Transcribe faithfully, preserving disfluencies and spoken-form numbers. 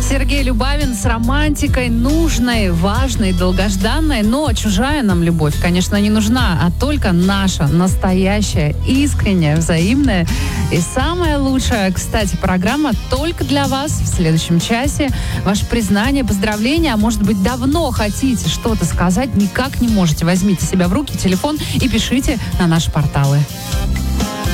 Сергей Любавин с романтикой, нужной, важной, долгожданной, но чужая нам любовь, конечно, не нужна, а только наша, настоящая, искренняя, взаимная. И самая лучшая, кстати, программа только для вас в следующем часе. Ваше признание, поздравления, а может быть, давно хотите что-то сказать, никак не можете. Возьмите себя в руки, телефон и пишите на наши порталы.